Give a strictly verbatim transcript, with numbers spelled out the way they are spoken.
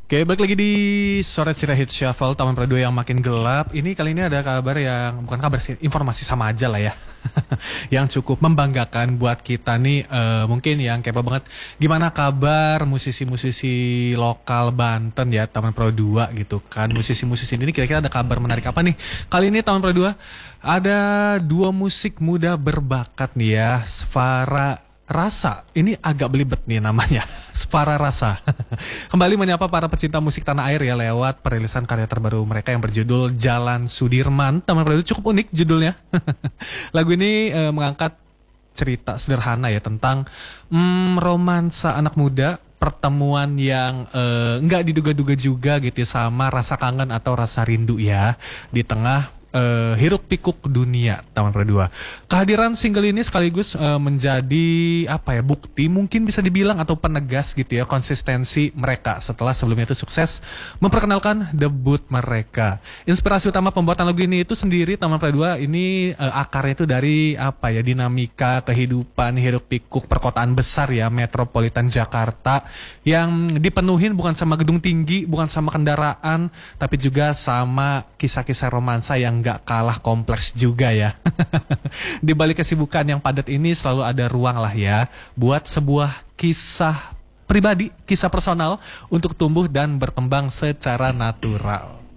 Oke, balik lagi di Sore Cira Hit Shuffle Taman Pradua yang makin gelap. Ini kali ini ada kabar yang, bukan kabar sih, informasi sama aja lah ya. Yang cukup membanggakan buat kita nih, uh, mungkin yang kepo banget. Gimana kabar musisi-musisi lokal Banten ya, Taman Pradua gitu kan. Musisi-musisi ini kira-kira ada kabar menarik apa nih? Kali ini Taman Pradua ada dua musik muda berbakat nih ya, Svara Rasa, ini agak belibet nih namanya, Svara Rasa. Kembali menyapa para pecinta musik tanah air ya lewat perilisan karya terbaru mereka yang berjudul Jalan Sudirman. Taman Pradua cukup unik judulnya. Lagu ini e, mengangkat cerita sederhana ya tentang mm, romansa anak muda, pertemuan yang e, nggak diduga-duga juga gitu ya, sama rasa kangen atau rasa rindu ya di tengah Uh, hiruk pikuk dunia Taman Pradua. Kehadiran single ini sekaligus uh, menjadi apa ya, bukti mungkin bisa dibilang atau penegas gitu ya konsistensi mereka setelah sebelumnya itu sukses memperkenalkan debut mereka. Inspirasi utama pembuatan lagu ini itu sendiri Taman Pradua ini uh, akarnya itu dari apa ya, dinamika kehidupan hiruk pikuk perkotaan besar ya, metropolitan Jakarta yang dipenuhin bukan sama gedung tinggi, bukan sama kendaraan, tapi juga sama kisah-kisah romansa yang nggak kalah kompleks juga ya. Di balik kesibukan yang padat ini selalu ada ruang lah ya buat sebuah kisah pribadi, kisah personal untuk tumbuh dan berkembang secara natural.